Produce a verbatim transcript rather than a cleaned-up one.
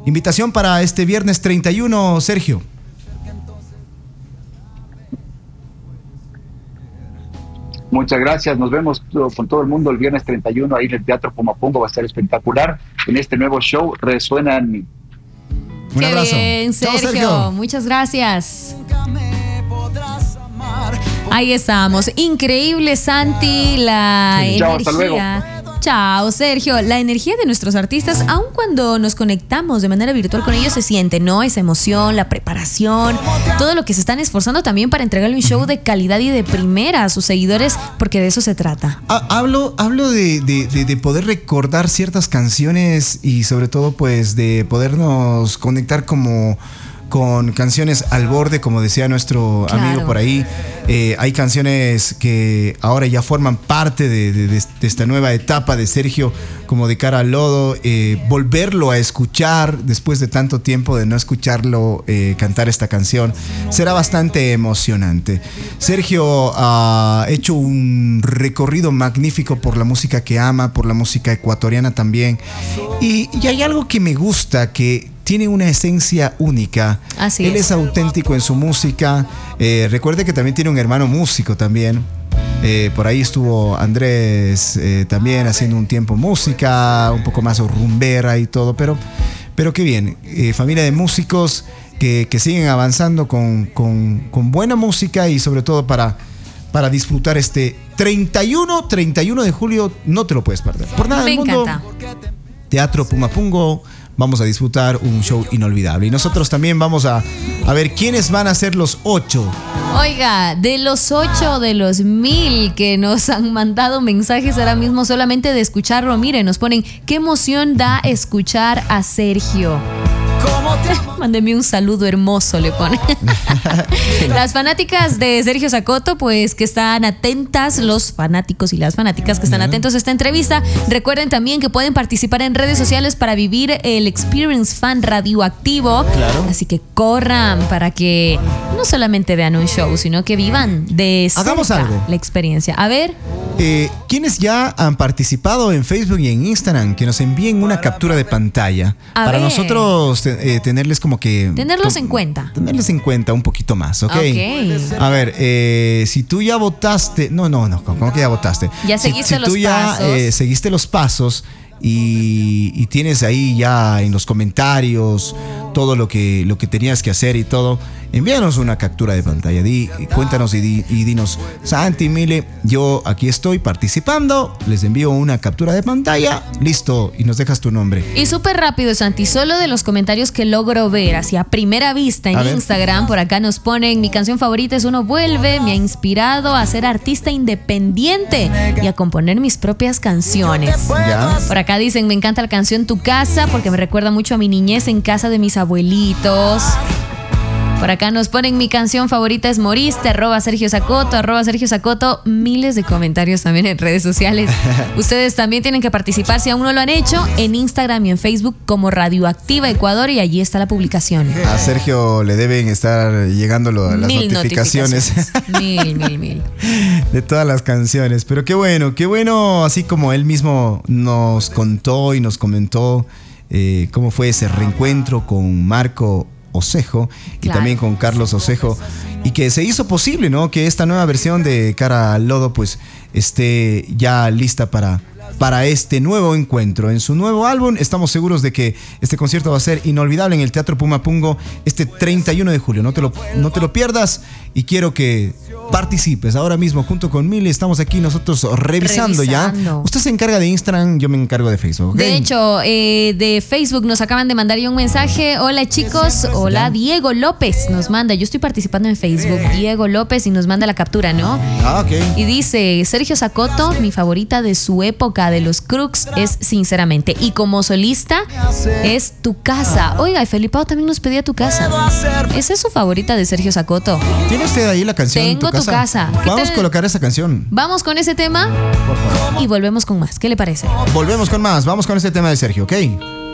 invitación para este viernes treinta y uno, Sergio. Muchas gracias, nos vemos con todo el mundo el viernes treinta y uno ahí en el Teatro Pumapungo, va a ser espectacular en este nuevo show, Resuena en mí. Un Qué abrazo. bien, Sergio. Chao, Sergio. Muchas gracias. Ahí estamos. Increíble, Santi, la Sí. Chao, hasta energía. Chao, Sergio. La energía de nuestros artistas, aun cuando nos conectamos de manera virtual con ellos, se siente, ¿no? Esa emoción, la preparación, todo lo que se están esforzando también para entregarle un show de calidad y de primera a sus seguidores, porque de eso se trata. Ha- Hablo, hablo de, de, de, de poder recordar ciertas canciones y sobre todo pues de podernos conectar como con canciones al borde, como decía nuestro Claro. amigo por ahí. Eh, hay canciones que ahora ya forman parte de, de- de- de esta nueva etapa de Sergio, como De Cara al Lodo. Eh, volverlo a escuchar después de tanto tiempo de no escucharlo eh, cantar esta canción será bastante emocionante. Sergio ha hecho un recorrido magnífico por la música que ama, por la música ecuatoriana también. Y, y hay algo que me gusta, que tiene una esencia única. Así Él es. es auténtico en su música. Eh, recuerde que también tiene un hermano músico también. Eh, por ahí estuvo Andrés eh, también haciendo un tiempo música, un poco más rumbera y todo, pero, pero qué bien. Eh, familia de músicos que, que siguen avanzando con, con, con buena música y sobre todo para, para disfrutar este treinta y uno de julio. No te lo puedes perder. Por nada Me del mundo. encanta. Teatro Pumapungo. Vamos a disfrutar un show inolvidable. Y nosotros también vamos a, a ver quiénes van a ser los ocho. Oiga, de los ocho de los mil que nos han mandado mensajes ahora mismo solamente de escucharlo, miren, nos ponen, qué emoción da escuchar a Sergio. Mándeme un saludo hermoso, le pone. Las fanáticas de Sergio Sacoto, pues que están atentas, los fanáticos y las fanáticas que están atentos a esta entrevista. Recuerden también que pueden participar en redes sociales para vivir el Experience Fan Radioactivo. Claro. Así que corran para que no solamente vean un show, sino que vivan de cerca Hagamos algo. la experiencia. A ver, Eh, ¿Quiénes ya han participado en Facebook y en Instagram? Que nos envíen una captura de pantalla A para ver. nosotros te- eh, tenerles como que... tenerlos to- en cuenta. Tenerles en cuenta un poquito más, ¿ok? Ok. A ver, eh, si tú ya votaste... No, no, no, ¿cómo que ya votaste? Ya Si- seguiste si los tú ya, pasos. eh, seguiste los pasos y, y tienes ahí ya en los comentarios todo lo que, lo que tenías que hacer y todo, envíanos una captura de pantalla. Di, cuéntanos y, di- y dinos, Santi, Mile, yo aquí estoy participando, les envío una captura de pantalla, listo, y nos dejas tu nombre. Y súper rápido, Santi, solo de los comentarios que logro ver hacia primera vista en A ver. Instagram, por acá nos ponen, mi canción favorita es Uno Vuelve, me ha inspirado a ser artista independiente y a componer mis propias canciones. ¿Ya? Por acá dicen, me encanta la canción Tu Casa porque me recuerda mucho a mi niñez en casa de mis abuelitos. Por acá nos ponen, mi canción favorita es Moriste, arroba Sergio Sacoto, arroba Sergio Sacoto. Miles de comentarios también en redes sociales. Ustedes también tienen que participar, si aún no lo han hecho, en Instagram y en Facebook como Radioactiva Ecuador, y allí está la publicación. A Sergio le deben estar llegando lo- las Mil notificaciones. Mil, mil, mil. de todas las canciones. Pero qué bueno, qué bueno, así como él mismo nos contó y nos comentó eh, cómo fue ese reencuentro con Marco Osejo y Claro. también con Carlos Osejo, y que se hizo posible, ¿no? Que esta nueva versión de Cara al Lodo pues esté ya lista para, para este nuevo encuentro. En su nuevo álbum estamos seguros de que este concierto va a ser inolvidable en el Teatro Pumapungo este treinta y uno de julio. No te lo, no te lo pierdas y quiero que participes ahora mismo junto con Mili. Estamos aquí nosotros revisando, ya. Revisando. Usted se encarga de Instagram, yo me encargo de Facebook, ¿ok? De hecho, eh, de Facebook nos acaban de mandar ya un mensaje. Hola chicos, hola Diego López nos manda. Yo estoy participando en Facebook. Diego López y nos manda la captura, ¿no? Ah, ok. Y dice, Sergio Sacoto, mi favorita de su época de los Crooks es Sinceramente. Y como solista es Tu Casa. Oiga, y Felipao también nos pedía Tu Casa. ¿Esa es su favorita de Sergio Sacoto? ¿Tiene usted ahí la canción? Tengo Tu Casa. ¿Qué Vamos tal? a colocar esa canción. Vamos con ese tema y volvemos con más. ¿Qué le parece? Volvemos con más. Vamos con este tema de Sergio, ¿ok?